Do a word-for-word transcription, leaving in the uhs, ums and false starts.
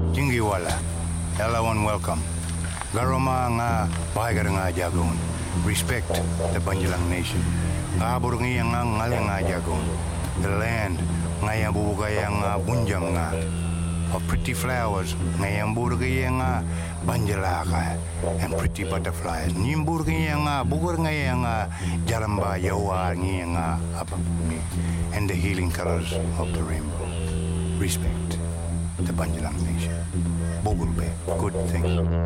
Jingiwala, everyone welcome. Garoma nga bahagar nga jagon. Respect the Banjalang nation. Kabur nga nga ngale nga jagon. The land nga yang bubugay nga bunjang nga. Of pretty flowers nga yang burgay nga banjalaka and pretty butterflies. Nimburgay nga bugur nga yang jaramba yawa nga apapumi and the healing colors of the rainbow. Respect the Banjalang nation. Bogulbe, good thing.